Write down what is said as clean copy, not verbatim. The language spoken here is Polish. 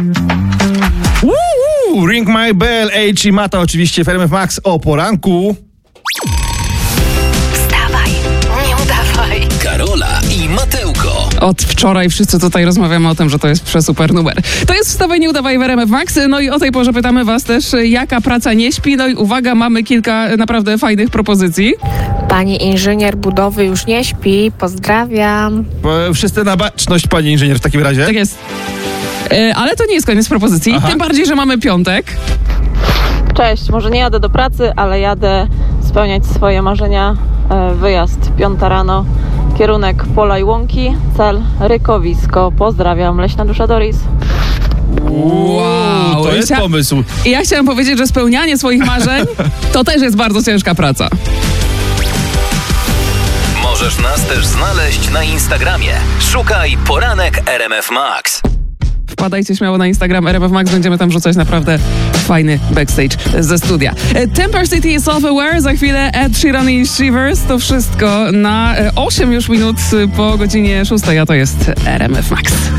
Ring My Bell, H i Mata oczywiście w RMF Max o poranku. Wstawaj, nie udawaj. Karola i Mateuko. Od wczoraj wszyscy tutaj rozmawiamy o tym, że to jest przesuper numer. To jest Wstawaj, nie udawaj w RMF Max. No i o tej porze pytamy was też, jaka praca nie śpi. No i uwaga, mamy kilka naprawdę fajnych propozycji. Pani inżynier budowy już nie śpi, pozdrawiam. Wszyscy na baczność, pani inżynier, w takim razie. Tak jest. Ale to nie jest koniec propozycji. Aha. Tym bardziej, że mamy piątek. Cześć, może nie jadę do pracy, ale jadę spełniać swoje marzenia. Wyjazd 5 rano, kierunek pola i łąki, cel Rykowisko. Pozdrawiam, Leśna Dusza Doris. Wow, to jest pomysł. I ja chciałam powiedzieć, że spełnianie swoich marzeń to też jest bardzo ciężka praca. Możesz nas też znaleźć na Instagramie. Szukaj Poranek RMF Max. Wpadajcie śmiało na Instagram RMF Max, będziemy tam rzucać naprawdę fajny backstage ze studia. Temper City i Self-Aware, za chwilę Ed Sheeran i Shivers, to wszystko na 8 już minut po godzinie 6, a to jest RMF Max.